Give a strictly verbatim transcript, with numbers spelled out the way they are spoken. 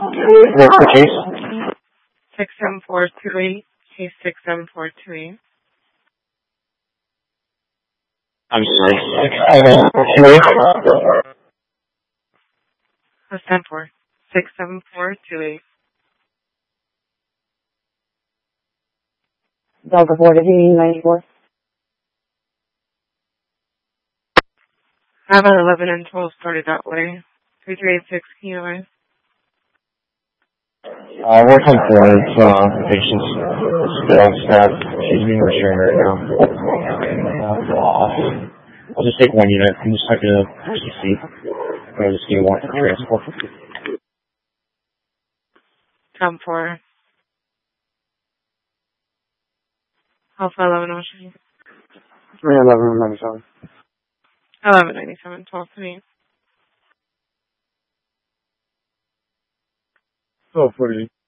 What's the case? six seven four two eight. Case six seven four two eight. I'm sorry. six seven four two eight. What's ten for? six seven four two eight. Delta four to ninety-four. How about eleven and twelve started that way? three three eight six, can you know Uh, we're ten four. It's, uh, the patient's still on staff. She's being restrained right now. Uh, I'll just take one unit. I'm just typing a P C. I'll just get one for transport. ten four. Alpha eleven Ocean. three eleven ninety-seven. eleven ninety-seven, twelve to me. twelve forty.